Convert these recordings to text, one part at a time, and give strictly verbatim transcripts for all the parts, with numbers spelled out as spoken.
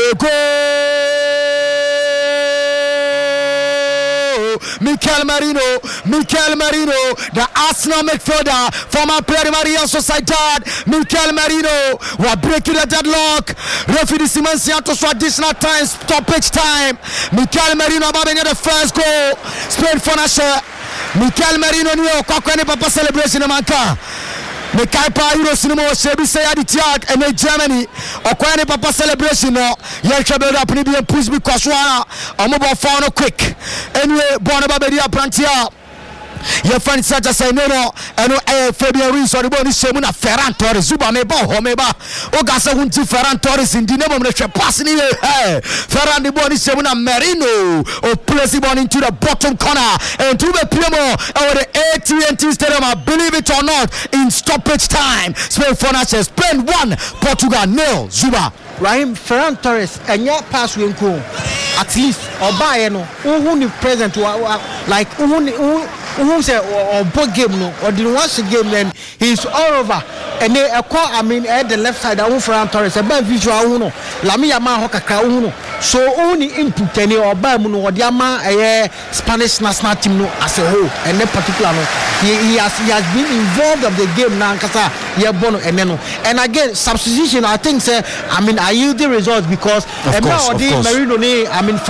a goal. Mikel Merino, Mikel Merino, the Arsenal midfielder, former player of Real Sociedad. Mikel Merino, we're breaking the deadlock. Referee Simensia to additional time, stoppage time. Mikel Merino about the first goal. Spain for Nasher. Mikel Merino ni okwakwani papa celebration manka. Mekai pa Euro cinema shebi say aditiak and Germany okwani papa celebration no yen build up ni bi push bi kwaswa omobo fa no quick anyway born ba be dia plantia your friend such as I know and uh, Fabian Ruiz or the body Semuna Ferran Torres Zuba meba ho meba Ogasa hunti Ferran Torres in the name of the passing hey Ferran the body Semuna Merino or place it on into the bottom corner and to the Primo over the A T and T Stadium. I believe it or not in stoppage time. Spain for Natchez, Spain one, Portugal nil. Zuba Raheem Ferran Torres and your pass will go at least or buy no who present like who who say or both game no or didn't watch the game then he's all over and they a call I mean at the left side of Ferran Torres a bad visual uno Lami Yama Hoka uno so only input any or Bamuno or Diama a Spanish national team no as a whole and that particular no he, he has he has been involved of the game now Kasa yeah bono and then and again substitution I think say I mean I yield the results because of course, of course. Marino I mean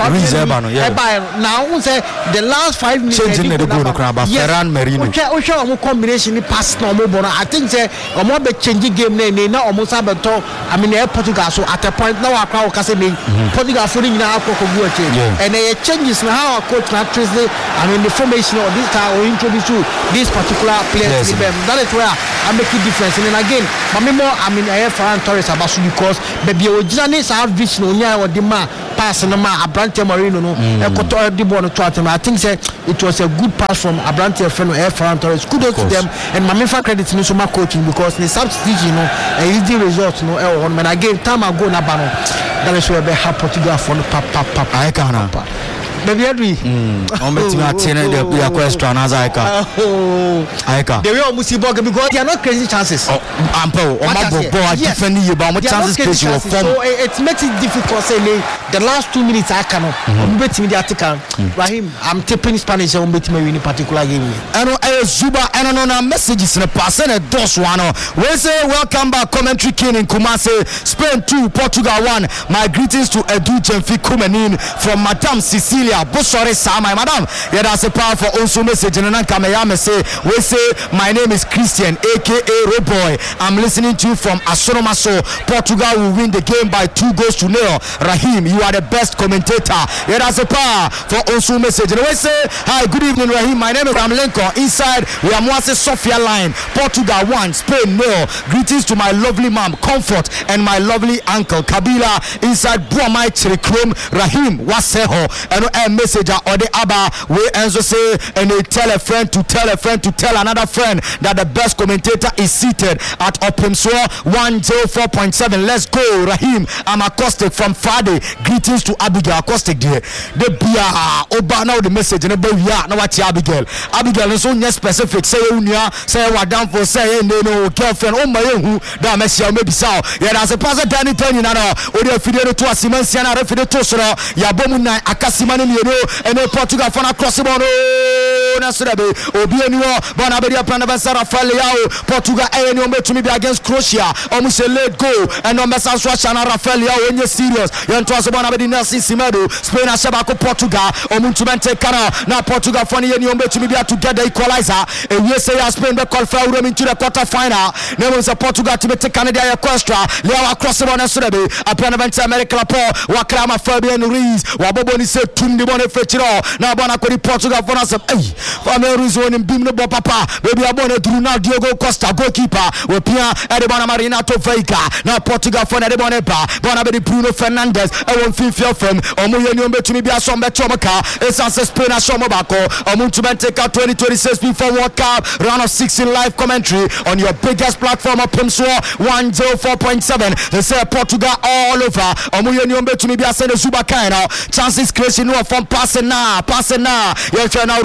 now say the last five minutes changing the goal Ferran Merino okay okay combination ni pass no mo bono I think say omo be changing game na na omo sabeto I mean Portugal so at a point now akwa o kase me Portugal for ni na akwa ko go change and the changes na how coach na trace I mean the formation of this time or introduce to this particular players yes. That is where I make a difference and then again but me more I mean I have Ferran Torres about because baby originally sa vision onya or the man pass na ma Abrante Marino no e koto the ball to atem I think say it was a good pass from Abrante friend of Ferran Torres kudos to them and my main credit to so much coaching because the substitution you know and easy results no e on man again time ago na bano that is where be have Portugal for no pap pap pap I can baby Edri on betting at ten the question as I can I can they will musi bog because they are not crazy chances oh ampo o mabo boy defending you but chances crazy so it makes it difficult say the last two minutes I cannot on betting the article Raheem I'm tipping Spanish on betting me in particular game and I Zuba and on our messages in a pass and a dos one we say welcome back commentary king in Kumasi Spain two Portugal one my greetings to Edu Jemfi Kumenin from Madame Cecilia Bosore Sama madam yeah that's a powerful also message and then come here say we say my name is Christian aka Roboy I'm listening to you from Asoromaso Portugal will win the game by two goals to nil Raheem you are the best commentator yeah that's a power for also message and we say hi good evening Raheem my name is Ramlenko inside we are Mwase Sofia line Portugal one Spain nil greetings to my lovely mom Comfort and my lovely uncle Kabila inside Buamai Chirikrom Raheem Waseho and a message or the Abba we also say and they tell a friend to tell a friend to tell another friend that the best commentator is seated at Opimswa one oh four point seven. Let's go Raheem. I'm Acoustic from Friday. Greetings to Abigail Acoustic there. The Bia Oba now the message and the yeah now what Abigail Abigail is so specific say unia say what down for say no no girlfriend oh my who that message maybe so yeah that's a pastor Danny Tony na no o dey fidele to Asimansia na refide to so ya bomu na Akasimani and then Portugal for a cross the ball. Nasrabe Obi Eniwo Bonabedia Panabasa Rafael Leao Portugal Eniwo to me against Croatia almost a late goal and no message Shana Rafael Leao when you're serious you want to ask Bonabedi Nelson Semedo Spain Ashabako Portugal Omuntumente Kana now Portugal for Eniwo to me together equalizer and we say Spain be qualify them into the quarter final now is a Portugal to be take Canada Costa Leao across the ball Nasrabe a Panabenta America Paul Wakrama Fabian Ruiz Waboboni said Tundi Bone Fetiro now Bonakori Portugal for us hey Family reason in Bimno Papa, baby Abona Druna Diogo Costa, goalkeeper, with Pia Edebona Marinato Veiga, now Portugal for Edebonepa, Bonabedi Bruno Fernandez, I won't feel fear from Omoyanium to me be a somber Tomaka, it's as a Spain as Somobako, Omuntumenteka twenty twenty-six before World Cup, round of sixteen live commentary on your biggest platform of Pimswa one oh four point seven. They say Portugal all over, Omoyanium to me be a Sene Zubakaina, chances creation from passing now, passing now, you're trying now Ruben Dia.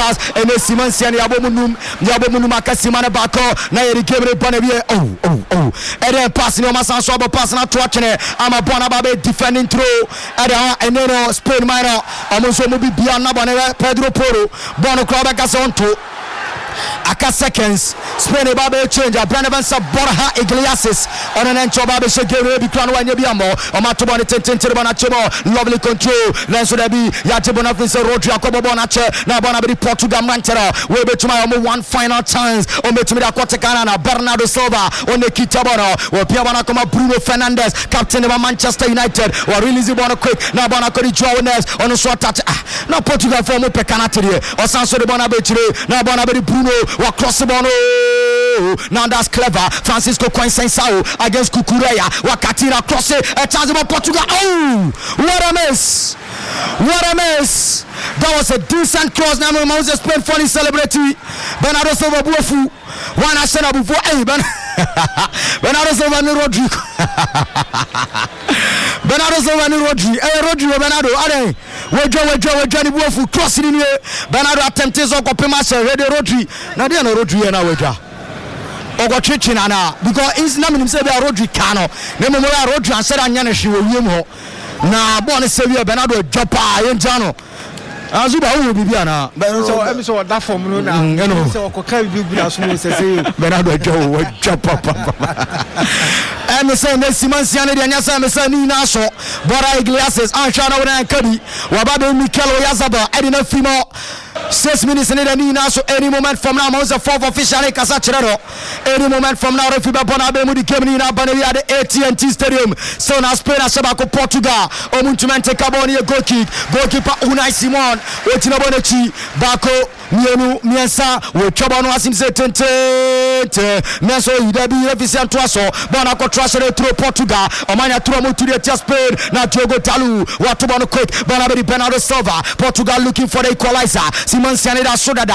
Honduras and the Simonsian Yabomunum Yabomunumaka Simana Bako na yeri game Bonavie oh oh oh and then passing on Masan Swabo passing out to watching it I'm a Bonababe defending through and then Spain minor almost will be beyond Nabana Pedro Poro Bono Crabacasonto aka seconds Spain babe change Brandon Sabora Iglesias on an encho babe shege be crown when you be amo o matobo ne tenten bana chebo lovely control then so there be Yatebo na fisa Rodri akobo bona che na bona be Portugal mantera we be tuma omo one final chance o me tumi da kwatekana na Bernardo Silva on the kitabono we pia bona koma Bruno Fernandes captain of Manchester United we release bona quick na bona ko di Jones on so attack na Portugal for mo pekanate there o sanso de bona be chire na bona be Bruno wa cross the ball. Now that's clever. Francisco Coensensao against Kukureya. Wakatira cross it. A chance about Portugal. Oh, what a miss! What a miss! That was a decent cross. Now Moses Spain funny celebrity. Bernardo Silva Buafu. One Ashana before. Hey, Ben. Bernardo Silva and Rodrigo. Bernardo Silva and Rodrigo. Hey, Rodrigo Bernardo. Are Wejo wejo wejo ni Buafu crossing in here. Bernardo attempted to copy match. Ready Rodri. Now they are no Rodri na wejo. Ogo chichi na na because is na minim say be Rodri kano. Na mo ya Rodri an say anya na hwe wiem ho. Na ball say we Bernardo jopa yenjano. Azuba wo bibia na. So em so that form no na. So ko kai bibia so mo say say Bernardo jo jopa papa. And me say Messi Mansiane de anya say me say ni na so. Bora Iglesias an sha na wo na kabi. Wa ba be Mikel Oyarzabal e na fimo six minutes in the Nina, so any moment from now, Moses fourth officially Casachero. Any moment from now, if you are born Abemudi came in at the A T and T Stadium. So now Spain as Sabako Portugal. Omuntumente Caboni a goal kick. Goalkeeper Unai Simon. Waiting about the chi. Bako Mienu Miensa. We Chabano as him say tente. Meso Idabi efficient Traso. Bonako Trasher through Portugal. Omania Tromo to the Spain. Now Diogo Talu. What about quick? Bonabedi Bernardo Silva. Portugal looking for the equalizer. Simon Saneda Sodada